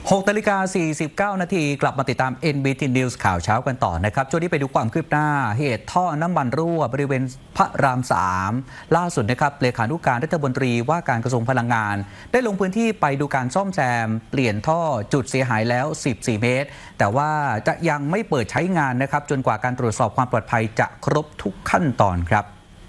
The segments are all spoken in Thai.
6:49 นาทีกลับมาติดตาม NBT News ข่าวเช้ากันต่อนะครับช่วงนี้ไปดูความคืบหน้าเหตุท่อน้ำมันรั่วบริเวณพระราม 3ล่าสุดนะครับเลขานุการรัฐมนตรีว่าการกระทรวงพลังงานได้ลงพื้นที่ไปดูการซ่อมแซมเปลี่ยนท่อจุดเสียหายแล้ว14 เมตรแต่ว่าจะยังไม่เปิดใช้งานนะครับจนกว่าการตรวจสอบความปลอดภัยจะครบทุกขั้นตอนครับ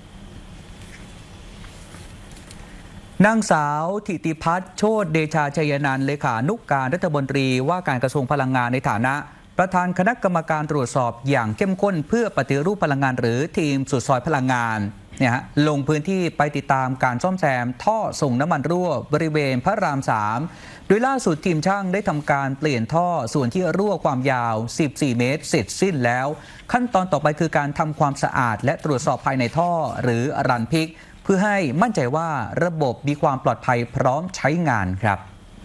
นางสาวธิติพัฒน์โชติเดชาชัยนันท์เลขานุการรัฐมนตรีว่าการกระทรวงพลังงานในฐานะประธานคณะกรรมการตรวจสอบอย่างเข้มข้นเพื่อปฏิรูปพลังงานหรือทีมสุดซอยพลังงานลงพื้นที่ไปติดตามการซ่อมแซมท่อส่งน้ำมันรั่วบริเวณพระราม 3โดยล่าสุดทีมช่างได้ทำการเปลี่ยนท่อส่วนที่รั่วความยาว14 เมตรเสร็จสิ้นแล้วขั้นตอนต่อไปคือการทำความสะอาดและตรวจสอบภายในท่อหรือรันพิกเพื่อให้มั่นใจว่าระบบมีความปลอดภัยพร้อมใช้งานครับ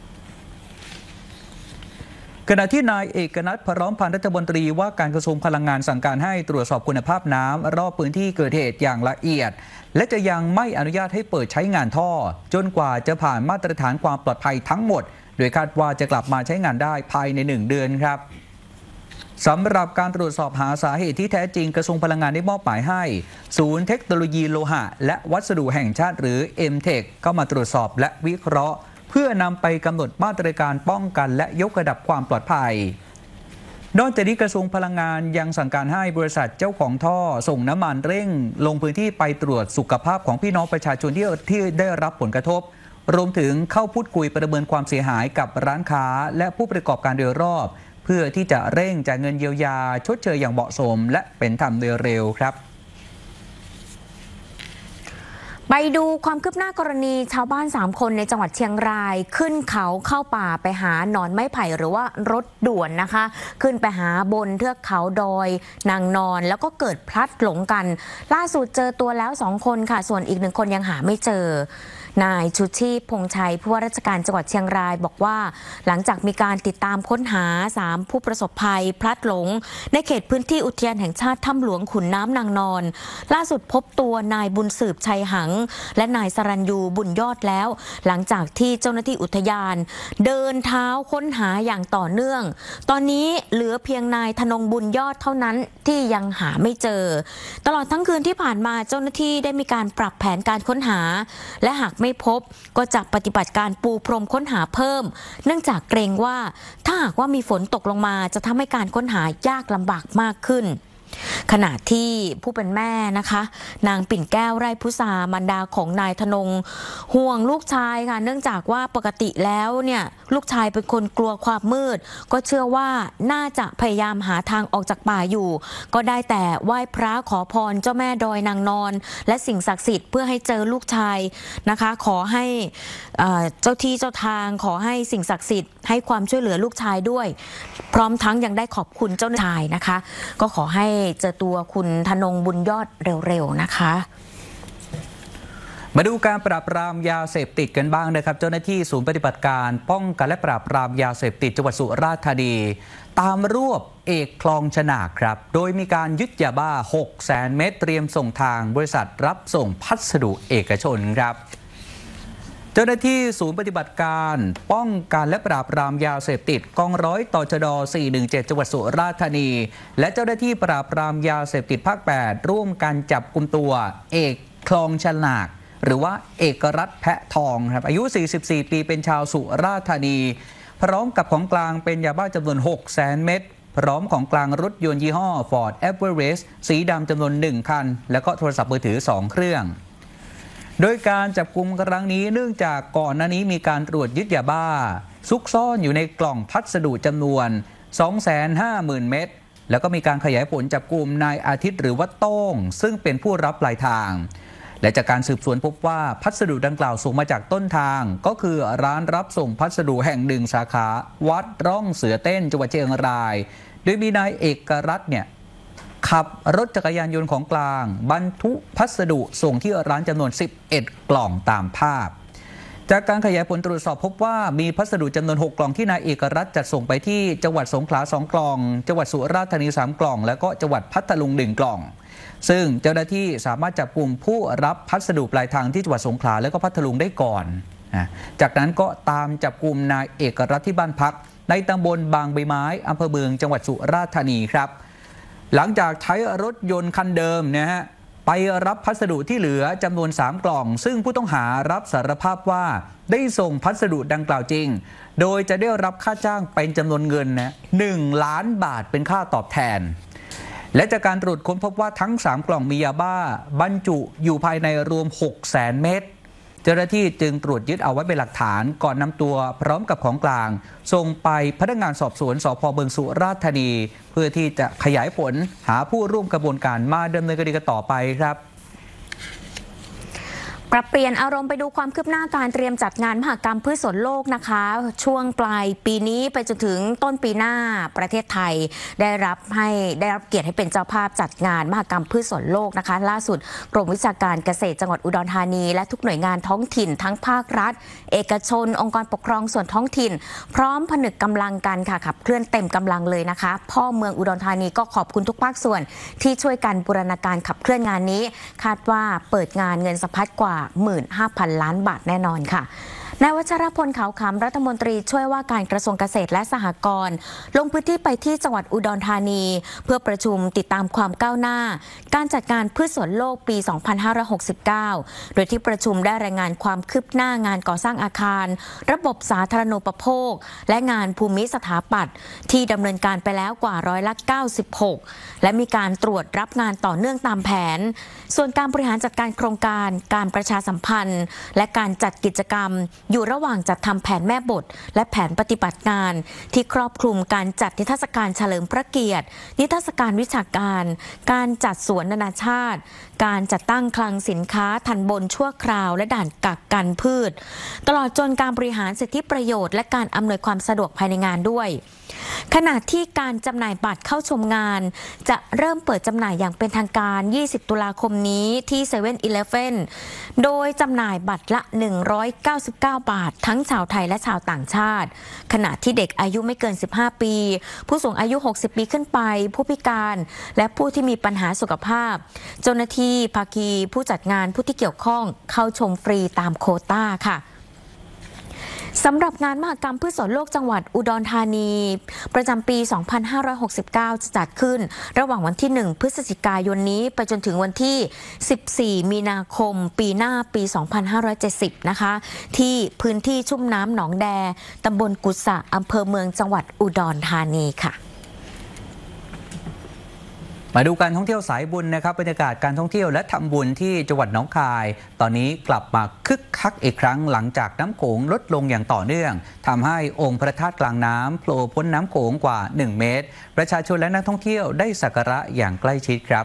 ขณะที่นายเอกนัท พร้อมพันธ์รัฐมนตรีว่าการกระทรวงพลังงานสั่งการให้ตรวจสอบคุณภาพน้ำรอบพื้นที่เกิดเหตุอย่างละเอียดและจะยังไม่อนุญาตให้เปิดใช้งานท่อจนกว่าจะผ่านมาตรฐานความปลอดภัยทั้งหมดโดยคาดว่าจะกลับมาใช้งานได้ภายใน1 เดือนครับสำหรับการตรวจสอบหาสาเหตุที่แท้จริงกระทรวงพลังงานได้มอบหมายให้ศูนย์เทคโนโลยีโลหะและวัสดุแห่งชาติหรือ MTech เข้ามาตรวจสอบและวิเคราะห์เพื่อนำไปกำหนดมาตรการป้องกันและยกระดับความปลอดภัยนอกจากนี้กระทรวงพลังงานยังสั่งการให้บริษัทเจ้าของท่อส่งน้ำมันเร่งลงพื้นที่ไปตรวจสุขภาพของพี่น้องประชาชนที่ได้รับผลกระทบรวมถึงเข้าพูดคุยประเมินความเสียหายกับร้านค้าและผู้ประกอบการโดยรอบเพื่อที่จะเร่งจ่ายเงินเยียวยาชดเชยอย่างเหมาะสมและเป็นธรรมโดยเร็วครับไปดูความคืบหน้ากรณีชาวบ้าน3 คนในจังหวัดเชียงรายขึ้นเขาเข้าป่าไปหาหนอนไม้ไผ่หรือว่ารถด่วนนะคะขึ้นไปหาบนเทือกเขาดอยนางนอนแล้วก็เกิดพลัดหลงกันล่าสุดเจอตัวแล้ว2 คนค่ะส่วนอีก1 คนยังหาไม่เจอนายชุชีพพงษ์ชัยผู้ว่าราชการจังหวัดเชียงรายบอกว่าหลังจากมีการติดตามค้นหา3 ผู้ประสบภัยพลัดหลงในเขตพื้นที่อุทยานแห่งชาติถ้ำหลวงขุนน้ำนางนอนล่าสุดพบตัวนายบุญสืบชัยหังและนายสรัญยูบุญยอดแล้วหลังจากที่เจ้าหน้าที่อุทยานเดินเท้าค้นหาอย่างต่อเนื่องตอนนี้เหลือเพียงนายธนงบุญยอดเท่านั้นที่ยังหาไม่เจอตลอดทั้งคืนที่ผ่านมาเจ้าหน้าที่ได้มีการปรับแผนการค้นหาและหากไม่พบก็จะปฏิบัติการปูพรมค้นหาเพิ่มเนื่องจากเกรงว่าถ้าหากว่ามีฝนตกลงมาจะทำให้การค้นหายากลำบากมากขึ้นขณะที่ผู้เป็นแม่นะคะนางปิ่นแก้วไร่พุษามารดาของนายธนงห่วงลูกชายค่ะเนื่องจากว่าปกติแล้วเนี่ยลูกชายเป็นคนกลัวความมืดก็เชื่อว่าน่าจะพยายามหาทางออกจากป่าอยู่ก็ได้แต่ไหว้พระขอพรเจ้าแม่ดอยนางนอนและสิ่งศักดิ์สิทธิ์เพื่อให้เจอลูกชายนะคะขอให้เจ้าที่เจ้าทางขอให้สิ่งศักดิ์สิทธิ์ให้ความช่วยเหลือลูกชายด้วยพร้อมทั้งยังได้ขอบคุณเจ้าชายนะคะก็ขอให้เจอตัวคุณธนงบุญยอดเร็วๆนะคะมาดูการปราบปรามยาเสพติดกันบ้างนะครับเจ้าหน้าที่ศูนย์ปฏิบัติการป้องกันและปราบปรามยาเสพติดจังหวัดสุราษฎร์ธานีตามรวบเอกคลองฉนากครับโดยมีการยึดยาบ้า 600,000 เม็ดเตรียมส่งทางบริษัทรับส่งพัสดุเอกชนครับเจ้าหน้าที่ศูนย์ปฏิบัติการป้องกันและปราบปรามยาเสพติดกองร้อยตชด417จังหวัดสุราษฎร์ธานีและเจ้าหน้าที่ปราบปรามยาเสพติดภาค 8ร่วมกันจับกุมตัวเอกคลองฉนากหรือว่าเอกรัตน์แพะทองครับอายุ44 ปีเป็นชาวสุราษฎร์ธานีพร้อมกับของกลางเป็นยาบ้าจำนวน 600,000 เม็ดพร้อมของกลางรถยนต์ยี่ห้อ Ford Everest สีดำจำนวน1 คันแล้วก็โทรศัพท์มือถือ2 เครื่องโดยการจับกุมครั้งนี้เนื่องจากก่อนหน้านี้มีการตรวจยึดยาบ้าซุกซ่อนอยู่ในกล่องพัสดุจำนวน 250,000 เม็ดแล้วก็มีการขยายผลจับกุมนายอาทิตย์หรือว่าโต้งซึ่งเป็นผู้รับปลายทางและจากการสืบสวนพบว่าพัสดุดังกล่าวส่งมาจากต้นทางก็คือร้านรับส่งพัสดุแห่งหนึ่งสาขาวัดร่องเสือเต้นจังหวัดเชียงรายโดยมีนายเอกรัตน์เนี่ยขับรถจักรยานยนต์ของกลางบรรทุกพัสดุส่งที่ร้านจำนวน11 กล่องตามภาพจากการขยายผลตรวจสอบพบว่ามีพัสดุจำนวน6 กล่องที่นายเอกรัตน์จัดส่งไปที่จังหวัดสงขลา2 กล่องจังหวัดสุราษฎร์ธานี3 กล่องแล้วก็จังหวัดพัทลุง1 กล่องซึ่งเจ้าหน้าที่สามารถจับกุมผู้รับพัสดุปลายทางที่จังหวัดสงขลาและก็พัทลุงได้ก่อนจากนั้นก็ตามจับกุมนายเอกรัตน์ที่บ้านพักในตำบลบางใบไม้อำเภอเมืองจังหวัดสุราษฎร์ธานีครับหลังจากใช้รถยนต์คันเดิมนะฮะไปรับพัสดุที่เหลือจำนวน3 กล่องซึ่งผู้ต้องหารับสารภาพว่าได้ส่งพัสดุดังกล่าวจริงโดยจะได้รับค่าจ้างเป็นจำนวนเงินนะ1 ล้านบาทเป็นค่าตอบแทนและจากการตรวจค้นพบว่าทั้ง3 กล่องมียาบ้าบรรจุอยู่ภายในรวม 600,000 เม็ดเจ้าหน้าที่จึงตรวจยึดเอาไว้เป็นหลักฐานก่อนนำตัวพร้อมกับของกลางส่งไปพนักงานสอบสวนสภ.เมืองสุราษฎร์ธานีเพื่อที่จะขยายผลหาผู้ร่วมกระบวนการมาดำเนินคดีกันต่อไปครับปรับเปลี่ยนอารมณ์ไปดูความคืบหน้าการเตรียมจัดงานมหกรรมพืชสวนโลกนะคะช่วงปลายปีนี้ไปจนถึงต้นปีหน้าประเทศไทยได้รับเกียรติให้เป็นเจ้าภาพจัดงานมหกรรมพืชสวนโลกนะคะล่าสุดกรมวิชาการเกษตรจังหวัดอุดรธานีและทุกหน่วยงานท้องถิ่นทั้งภาครัฐเอกชนองค์กรปกครองส่วนท้องถิ่นพร้อมผนึกกำลังกันค่ะขับเคลื่อนเต็มกำลังเลยนะคะพ่อเมืองอุดรธานีก็ขอบคุณทุกภาคส่วนที่ช่วยกันบูรณาการขับเคลื่อนงานนี้คาดว่าเปิดงานเงินสะพัดกว่า15,000 ล้านบาทแน่นอนค่ะนายวัชรพลขาวขำรัฐมนตรีช่วยว่าการกระทรวงเกษตรและสหกรณ์ลงพื้นที่ไปที่จังหวัดอุดรธานีเพื่อประชุมติดตามความก้าวหน้าการจัดงานพืชสวนโลกปี 2569 โดยที่ประชุมได้รายงานความคืบหน้างานก่อสร้างอาคารระบบสาธารณูปโภคและงานภูมิสถาปัตย์ที่ดำเนินการไปแล้วกว่า96%และมีการตรวจรับงานต่อเนื่องตามแผนส่วนการบริหารจัดการโครงการการประชาสัมพันธ์และการจัดกิจกรรมอยู่ระหว่างจัดทำแผนแม่บทและแผนปฏิบัติงานที่ครอบคลุมการจัดนิทรรศการเฉลิมพระเกียรตินิทรรศการวิชาการการจัดสวนนานาชาติการจัดตั้งคลังสินค้าทันบนชั่วคราวและด่านกักกันพืชตลอดจนการบริหารสิทธิประโยชน์และการอำนวยความสะดวกภายในงานด้วยขณะที่การจำหน่ายบัตรเข้าชมงานจะเริ่มเปิดจำหน่ายอย่างเป็นทางการ20 ตุลาคมนี้ที่ 7-Eleven โดยจำหน่ายบัตรละ199 บาททั้งชาวไทยและชาวต่างชาติขณะที่เด็กอายุไม่เกิน15 ปีผู้สูงอายุ60 ปีขึ้นไปผู้พิการและผู้ที่มีปัญหาสุขภาพเจ้าหน้าที่ภาคีผู้จัดงานผู้ที่เกี่ยวข้องเข้าชมฟรีตามโควต้าค่ะสำหรับงานมหกรรมพืชสวนโลกจังหวัดอุดรธานีประจำปี 2569 จะจัดขึ้นระหว่างวันที่ 1 พฤศจิกายนนี้ไปจนถึงวันที่ 14 มีนาคมปีหน้าปี 2570 นะคะที่พื้นที่ชุ่มน้ำหนองแดตำบลกุศะอำเภอเมืองจังหวัดอุดรธานีค่ะมาดูการท่องเที่ยวสายบุญนะครับบรรยากาศการท่องเที่ยวและทำบุญที่จังหวัดหนองคายตอนนี้กลับมาคึกคักอีกครั้งหลังจากน้ำโขงลดลงอย่างต่อเนื่องทำให้องค์พระธาตุกลางน้ำโผล่พ้นน้ำโขงกว่า1 เมตรประชาชนและนักท่องเที่ยวได้สักการะอย่างใกล้ชิดครับ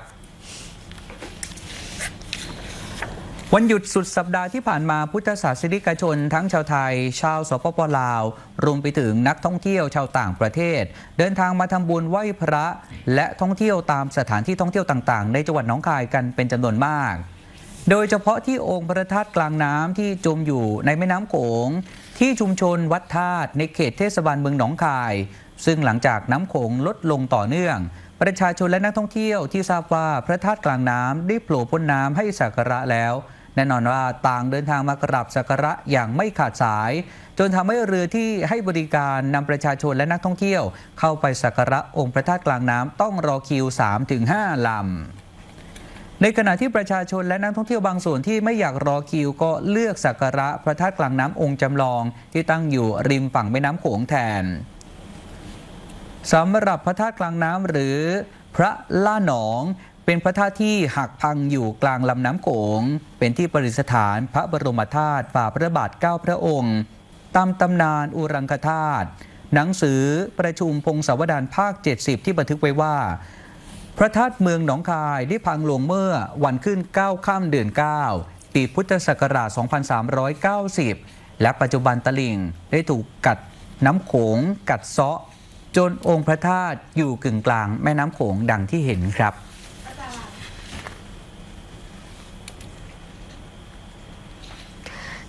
วันหยุดสุดสัปดาห์ที่ผ่านมาพุทธศาสนิกชนทั้งชาวไทยชาวสปป.ลาวรวมไปถึงนักท่องเที่ยวชาวต่างประเทศเดินทางมาทำบุญไหว้พระและท่องเที่ยวตามสถานที่ท่องเที่ยวต่างๆในจังหวัดหนองคายกันเป็นจำนวนมากโดยเฉพาะที่องค์พระธาตุกลางน้ำที่จมอยู่ในแม่น้ำโขงที่ชุมชนวัดธาตุในเขตเทศบาลเมืองหนองคายซึ่งหลังจากน้ำโขงลดลงต่อเนื่องประชาชนและนักท่องเที่ยวที่ทราบว่าพระธาตุกลางน้ำได้โผล่พ้นน้ำให้สักการะแล้วแน่นอนว่าต่างเดินทางมากราบสักการะอย่างไม่ขาดสายจนทำให้เรือที่ให้บริการนำประชาชนและนักท่องเที่ยวเข้าไปสักการะองค์พระธาตุกลางน้ำต้องรอคิว 3-5 ลำในขณะที่ประชาชนและนักท่องเที่ยวบางส่วนที่ไม่อยากรอคิวก็เลือกสักการะพระธาตุกลางน้ำองค์จำลองที่ตั้งอยู่ริมฝั่งแม่น้ำโขงแทนสำหรับพระธาตุกลางน้ำหรือพระล่าหนองเป็นพระธาตุที่หักพังอยู่กลางลำน้ำโขงเป็นที่ประดิษฐานพระบรมธาตุฝ่าพระบาท9 พระองค์ตามตำนานอุรังคธาตุหนังสือประชุมพงศาวดารภาค 70 ที่บันทึกไว้ว่าพระธาตุเมืองหนองคายได้พังลงเมื่อวันขึ้น9 ค่ำเดือน 9 ปีพุทธศักราช 2390 และปัจจุบันตลิ่งได้ถูกกัดน้ำโขงกัดเซาะจนองค์พระธาตุอยู่กึ่งกลางแม่น้ำโขงดังที่เห็นครับ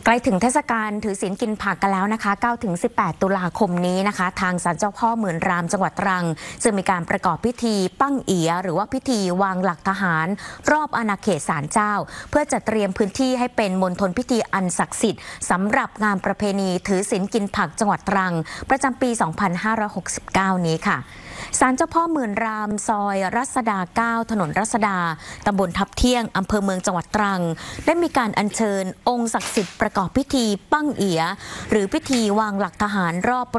ใกล้ถึงเทศกาลถือศีลกินผักกันแล้วนะคะ 9-18 ตุลาคมนี้นะคะ ทางศาลเจ้าพ่อหมื่นรามจังหวัดตรังจะมีการประกอบพิธีปั้งเอียหรือว่าพิธีวางหลักทหารรอบอาณาเขตศาลเจ้าเพื่อจัดเตรียมพื้นที่ให้เป็นมณฑลพิธีอันศักดิ์สิทธิ์สำหรับงานประเพณีถือศีลกินผักจังหวัดตรังประจำปี 2569 นี้ค่ะศาลเจ้าพ่อหมื่นรามซอยรัศดา 9 ถนนรัศดาตำบลทับเที่ยงอำเภอเมืองจังหวัดตรังได้มีการอัญเชิญองค์ศักดิ์สิทธิ์ประกอบพิธีปั้งเอียหรือพิธีวางหลักทหารรอบ